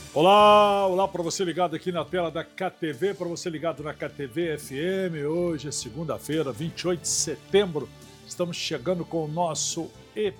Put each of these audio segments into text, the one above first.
Olá, olá para você ligado aqui na tela da KTV, para você ligado na KTV FM. Hoje é segunda-feira, 28 de setembro. Estamos chegando com o nosso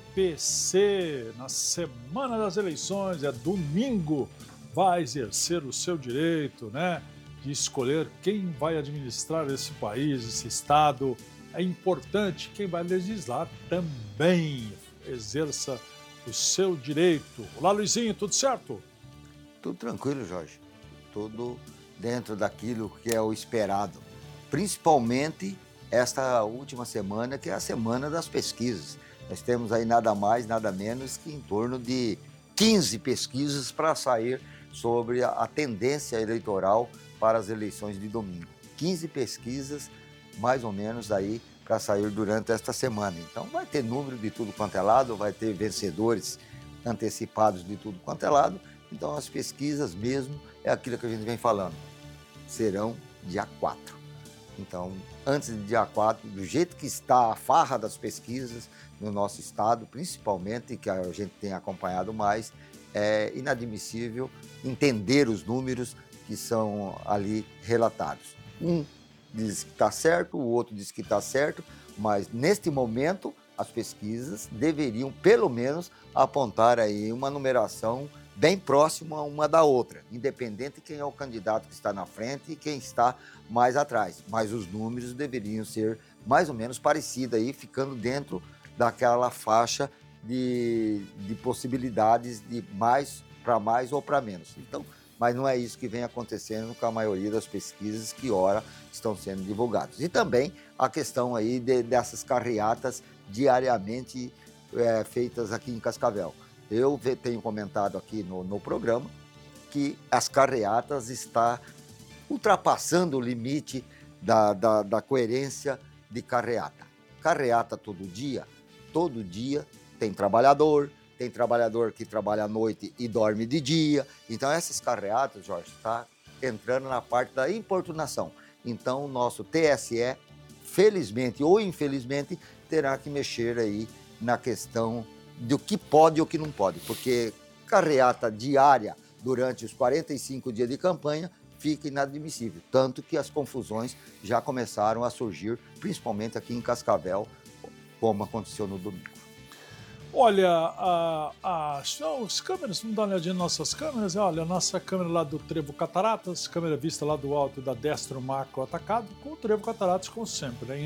EPC na semana das eleições. É domingo. Vai exercer o seu direito, né, de escolher quem vai administrar esse país, esse estado. É importante quem vai legislar também exerça o seu direito. Olá, Luizinho, tudo certo? Tudo tranquilo, Jorge. Tudo dentro daquilo que é o esperado. Principalmente esta última semana, que é a semana das pesquisas. Nós temos aí nada mais, nada menos que em torno de 15 pesquisas para sair sobre a tendência eleitoral para as eleições de domingo. 15 pesquisas, mais ou menos, aí para sair durante esta semana. Então vai ter número de tudo quanto é lado, vai ter vencedores antecipados de tudo quanto é lado. Então, as pesquisas mesmo é aquilo que a gente vem falando, serão dia 4. Então, antes de dia 4, do jeito que está a farra das pesquisas no nosso estado, principalmente, que a gente tem acompanhado mais, é inadmissível entender os números que são ali relatados. Um diz que está certo, o outro diz que está certo, mas neste momento as pesquisas deveriam, pelo menos, apontar aí uma numeração bem próxima uma da outra, independente de quem é o candidato que está na frente e quem está mais atrás. Mas os números deveriam ser mais ou menos parecidos aí, ficando dentro daquela faixa de possibilidades de mais para mais ou para menos. Então, mas não é isso que vem acontecendo com a maioria das pesquisas que ora estão sendo divulgadas. E também a questão aí dessas carreatas diariamente feitas aqui em Cascavel. Eu tenho comentado aqui no programa que as carreatas estão ultrapassando o limite da coerência de carreata. Carreata todo dia tem trabalhador que trabalha à noite e dorme de dia. Então essas carreatas, Jorge, está entrando na parte da importunação. Então o nosso TSE, felizmente ou infelizmente, terá que mexer aí na questão do que pode e o que não pode, porque carreata diária durante os 45 dias de campanha fica inadmissível, tanto que as confusões já começaram a surgir, principalmente aqui em Cascavel, como aconteceu no domingo. Olha, os câmeras, vamos dar uma olhadinha nas nossas câmeras. Olha, a nossa câmera lá do Trevo Cataratas, câmera vista lá do alto da Destro Macro Atacado, com o Trevo Cataratas, como sempre, né,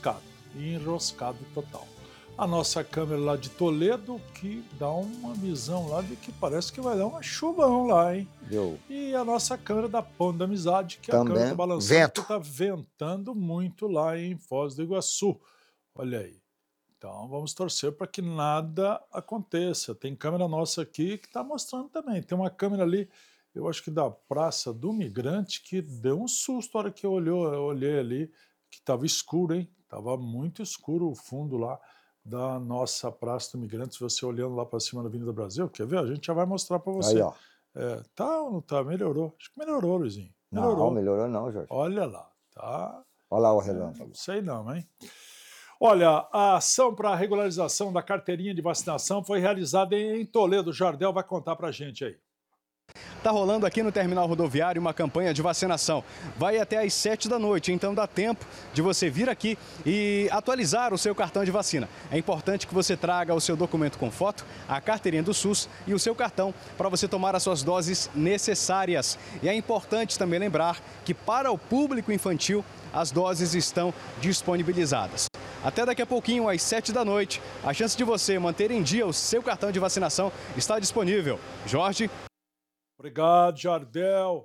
enroscado total. A nossa câmera lá de Toledo, que dá uma visão lá de que parece que vai dar uma chuvão lá, hein? E a nossa câmera da Ponte da Amizade, que também, a câmera tá balançando, porque tá ventando muito lá em Foz do Iguaçu. Olha aí. Então vamos torcer para que nada aconteça. Tem câmera nossa aqui que está mostrando também. Tem uma câmera ali, eu acho que da Praça do Migrante, que deu um susto na hora que eu olhei ali, que estava escuro, hein? Estava muito escuro o fundo lá da nossa Praça do Migrante. Se você olhando lá para cima da Avenida Brasil, quer ver? A gente já vai mostrar para você. Aí, ó. Tá ou não tá? Melhorou. Acho que melhorou, Luizinho. Não melhorou não, Jorge. Olha lá, tá? Olha lá o relâmpago. Não sei não, hein? Olha, a ação para a regularização da carteirinha de vacinação foi realizada em Toledo. O Jardel vai contar para a gente aí. Está rolando aqui no terminal rodoviário uma campanha de vacinação. Vai até às 7 da noite, então dá tempo de você vir aqui e atualizar o seu cartão de vacina. É importante que você traga o seu documento com foto, a carteirinha do SUS e o seu cartão para você tomar as suas doses necessárias. E é importante também lembrar que para o público infantil as doses estão disponibilizadas. Até daqui a pouquinho, às 7 da noite, a chance de você manter em dia o seu cartão de vacinação está disponível. Jorge. Obrigado, Jardel.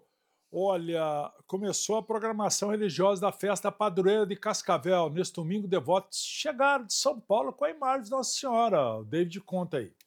Olha, começou a programação religiosa da festa padroeira de Cascavel. Neste domingo, devotos chegaram de São Paulo com a imagem de Nossa Senhora. O David conta aí.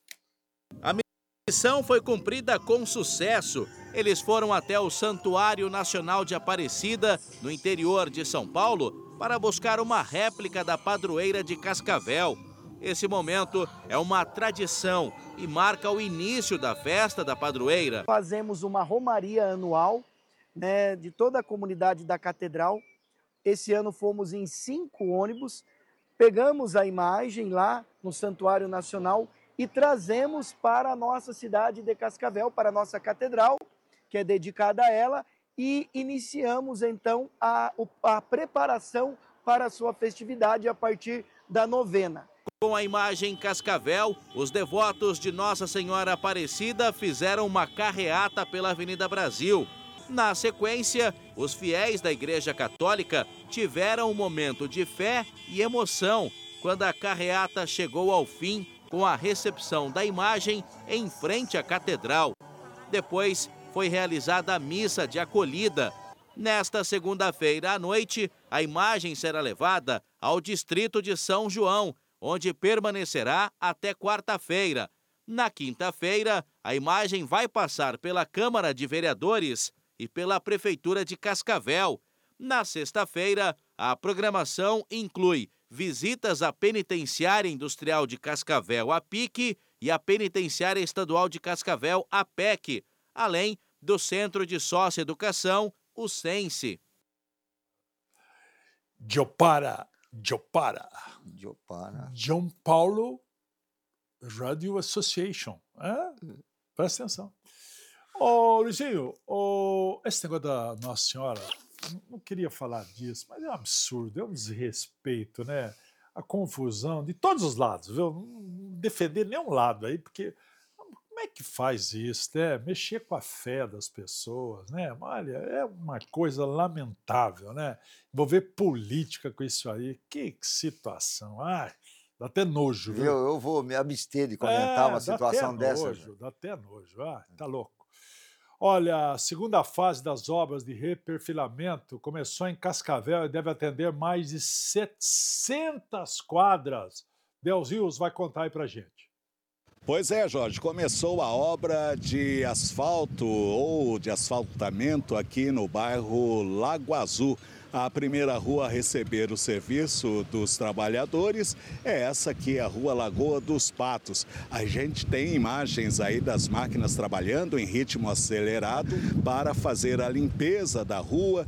A missão foi cumprida com sucesso. Eles foram até o Santuário Nacional de Aparecida, no interior de São Paulo, para buscar uma réplica da padroeira de Cascavel. Esse momento é uma tradição e marca o início da festa da padroeira. Fazemos uma romaria anual, né, de toda a comunidade da Catedral. Esse ano fomos em 5 ônibus, pegamos a imagem lá no Santuário Nacional e trazemos para a nossa cidade de Cascavel, para a nossa Catedral. que é dedicada a ela, e iniciamos então a preparação para a sua festividade a partir da novena. Com a imagem em Cascavel, os devotos de Nossa Senhora Aparecida fizeram uma carreata pela Avenida Brasil. Na sequência, os fiéis da Igreja Católica tiveram um momento de fé e emoção quando a carreata chegou ao fim com a recepção da imagem em frente à Catedral. Depois foi realizada a missa de acolhida. Nesta segunda-feira à noite, a imagem será levada ao distrito de São João, onde permanecerá até quarta-feira. Na quinta-feira, a imagem vai passar pela Câmara de Vereadores e pela Prefeitura de Cascavel. Na sexta-feira, a programação inclui visitas à Penitenciária Industrial de Cascavel, a PIC, e à Penitenciária Estadual de Cascavel, a PEC, além do Centro de Socioeducação, o SENSE. Jopara. Jopara. João Paulo Radio Association. Presta atenção. Ô, Luizinho, esse negócio da Nossa Senhora, não queria falar disso, mas é um absurdo, é um desrespeito, né? A confusão de todos os lados, viu? Não defender nenhum lado aí, porque como é que faz isso, né? Mexer com a fé das pessoas, né? Olha, é uma coisa lamentável, né? Envolver política com isso aí, que situação. Ai, dá até nojo, viu? Eu vou me abster de comentar uma situação dessa. Dá até nojo, tá louco. Olha, a segunda fase das obras de reperfilamento começou em Cascavel e deve atender mais de 700 quadras. Deus Rios vai contar aí pra gente. Pois é, Jorge, começou a obra de asfalto ou de asfaltamento aqui no bairro Lago Azul. A primeira rua a receber o serviço dos trabalhadores é essa aqui, a Rua Lagoa dos Patos. A gente tem imagens aí das máquinas trabalhando em ritmo acelerado para fazer a limpeza da rua,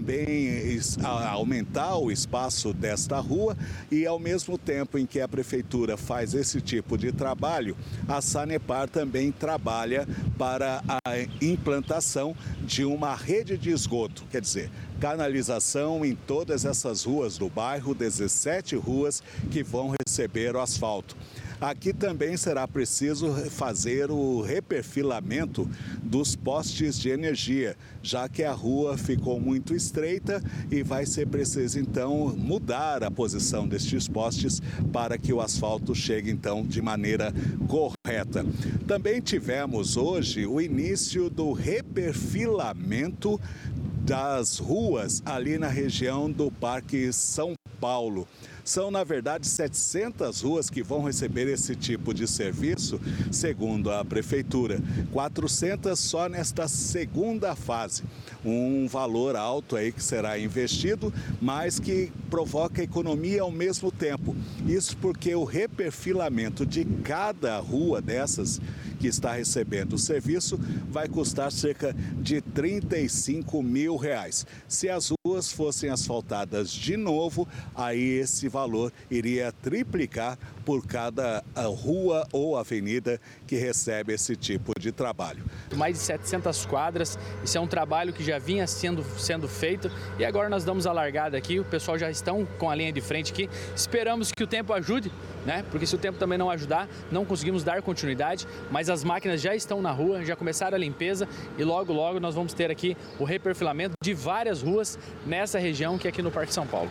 também aumentar o espaço desta rua e ao mesmo tempo em que a prefeitura faz esse tipo de trabalho, a Sanepar também trabalha para a implantação de uma rede de esgoto, quer dizer, canalização em todas essas ruas do bairro, 17 ruas que vão receber o asfalto. Aqui também será preciso fazer o reperfilamento dos postes de energia, já que a rua ficou muito estreita e vai ser preciso então mudar a posição destes postes para que o asfalto chegue então de maneira correta. Também tivemos hoje o início do reperfilamento das ruas ali na região do Parque São Paulo. São, na verdade, 700 ruas que vão receber esse tipo de serviço, segundo a Prefeitura. 400 só nesta segunda fase. Um valor alto aí que será investido, mas que provoca economia ao mesmo tempo. Isso porque o reperfilamento de cada rua dessas que está recebendo o serviço vai custar cerca de R$35 mil. Se as ruas fossem asfaltadas de novo, aí esse valor iria triplicar por cada rua ou avenida que recebe esse tipo de trabalho. Mais de 700 quadras, isso é um trabalho que já vinha sendo feito e agora nós damos a largada aqui, o pessoal já estão com a linha de frente aqui, esperamos que o tempo ajude, né? Porque se o tempo também não ajudar, não conseguimos dar continuidade, mas as máquinas já estão na rua, já começaram a limpeza e logo nós vamos ter aqui o reperfilamento de várias ruas nessa região que é aqui no Parque São Paulo.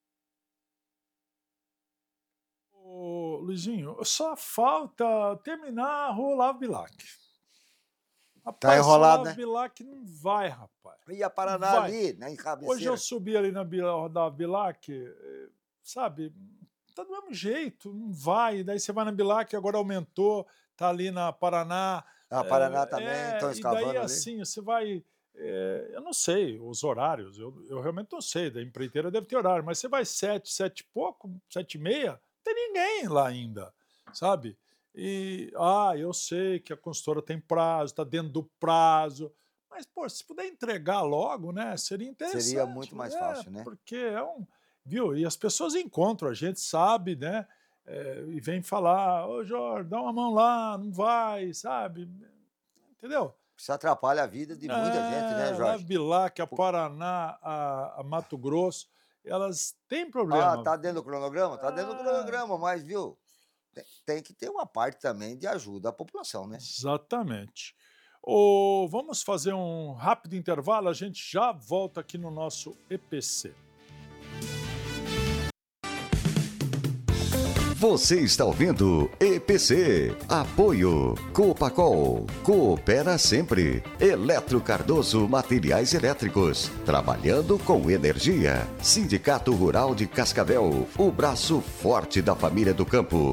Luizinho, só falta terminar a Rua Olavo Bilac. Rapaz, tá enrolado, Olavo Bilac não vai, rapaz. Ia Paraná ali, né, em cabeceira. Hoje eu subi ali na Olavo Bilac, sabe, tá do mesmo jeito, não vai. Daí você vai na Bilac, agora aumentou, tá ali na Paraná. Paraná também, estão escavando ali. E daí, ali. assim, você vai... eu não sei os horários, eu realmente não sei, da empreiteira deve ter horário, mas você vai 7 e pouco, 7h30, não tem ninguém lá ainda, sabe? E, eu sei que a consultora tem prazo, está dentro do prazo, mas, pô, se puder entregar logo, né, seria interessante. Seria muito mais fácil, né? Porque viu, e as pessoas encontram, a gente sabe, né, e vem falar, ô Jorge, dá uma mão lá, não vai, sabe? Entendeu? Isso atrapalha a vida de muita gente, né, Jorge? A Bilac, a Paraná, a Mato Grosso, elas têm problema. Tá dentro do cronograma? Tá dentro do cronograma, mas, viu, tem que ter uma parte também de ajuda à população, né? Exatamente. Vamos fazer um rápido intervalo, a gente já volta aqui no nosso EPC. Você está ouvindo EPC. Apoio Copacol. Coopera sempre. Eletro Cardoso Materiais Elétricos. Trabalhando com energia. Sindicato Rural de Cascavel. O braço forte da família do campo.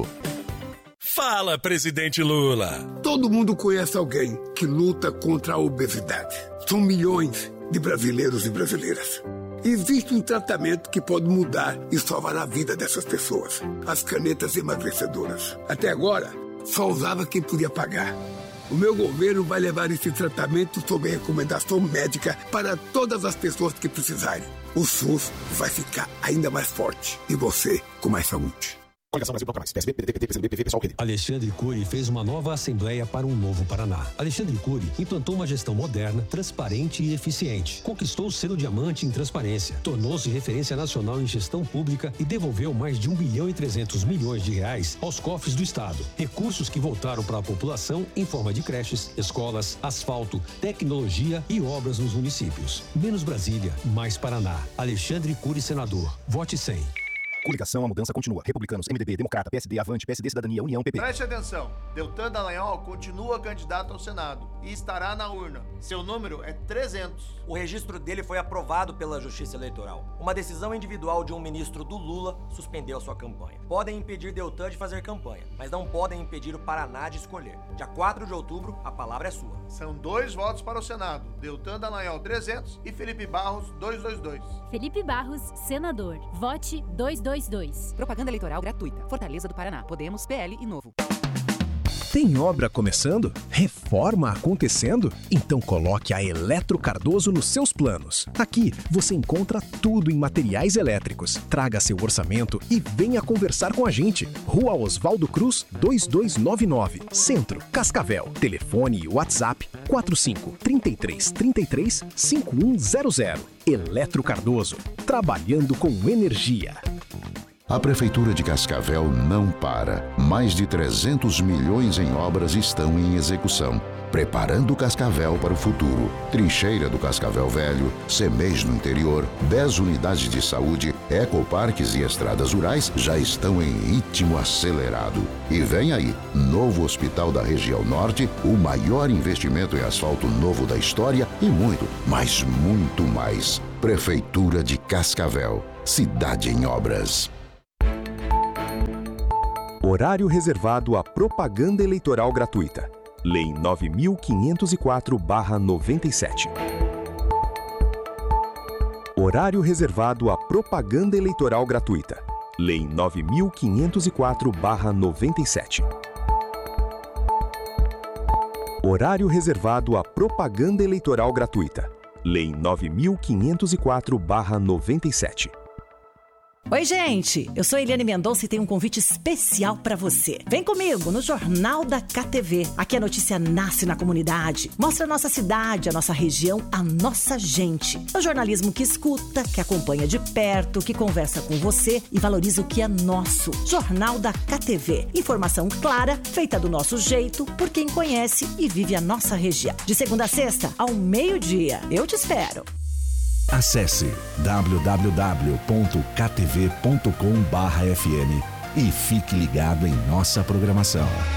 Fala, presidente Lula. Todo mundo conhece alguém que luta contra a obesidade. São milhões de brasileiros e brasileiras. Existe um tratamento que pode mudar e salvar a vida dessas pessoas. As canetas emagrecedoras. Até agora, só usava quem podia pagar. O meu governo vai levar esse tratamento sob recomendação médica para todas as pessoas que precisarem. O SUS vai ficar ainda mais forte e você com mais saúde. Coligação Brasil Bloco Mais, PSB, PDT, PCdoB, PV, PSOL, Alexandre Cury fez uma nova Assembleia para um novo Paraná. Alexandre Cury implantou uma gestão moderna, transparente e eficiente. Conquistou o selo diamante em transparência. Tornou-se referência nacional em gestão pública e devolveu mais de 1,3 bilhão de reais aos cofres do Estado. Recursos que voltaram para a população em forma de creches, escolas, asfalto, tecnologia e obras nos municípios. Menos Brasília, mais Paraná. Alexandre Cury, senador. Vote 100. Coligação, a mudança continua. Republicanos, MDB, Democrata, PSD, Avante, PSD, Cidadania, União, PP. Preste atenção. Deltan Dallagnol continua candidato ao Senado e estará na urna. Seu número é 300. O registro dele foi aprovado pela Justiça Eleitoral. Uma decisão individual de um ministro do Lula suspendeu sua campanha. Podem impedir Deltan de fazer campanha, mas não podem impedir o Paraná de escolher. Dia 4 de outubro, a palavra é sua. São 2 votos para o Senado. Deltan Dallagnol, 300 e Felipe Barros, 222. Felipe Barros, senador. Vote 222. Propaganda eleitoral gratuita. Fortaleza do Paraná. Podemos, PL e Novo. Tem obra começando? Reforma acontecendo? Então coloque a Eletro Cardoso nos seus planos. Aqui você encontra tudo em materiais elétricos. Traga seu orçamento e venha conversar com a gente. Rua Oswaldo Cruz, 2299, Centro, Cascavel. Telefone e WhatsApp 45 33 33 5100. Eletro Cardoso. Trabalhando com energia. A Prefeitura de Cascavel não para. Mais de 300 milhões em obras estão em execução, preparando Cascavel para o futuro. Trincheira do Cascavel Velho, CEMEIS no interior, 10 unidades de saúde, ecoparques e estradas rurais já estão em ritmo acelerado. E vem aí, novo hospital da região norte, o maior investimento em asfalto novo da história e muito, mas muito mais. Prefeitura de Cascavel, cidade em obras. Horário reservado à propaganda eleitoral gratuita. Lei 9.504/97. Horário reservado à propaganda eleitoral gratuita. Lei 9.504/97. Horário reservado à propaganda eleitoral gratuita. Lei 9.504/97. Oi, gente! Eu sou Eliane Mendonça e tenho um convite especial para você. Vem comigo no Jornal da KTV. Aqui a notícia nasce na comunidade. Mostra a nossa cidade, a nossa região, a nossa gente. É o jornalismo que escuta, que acompanha de perto, que conversa com você e valoriza o que é nosso. Jornal da KTV. Informação clara, feita do nosso jeito, por quem conhece e vive a nossa região. De segunda a sexta, ao meio-dia. Eu te espero. Acesse www.ktv.com.br e fique ligado em nossa programação.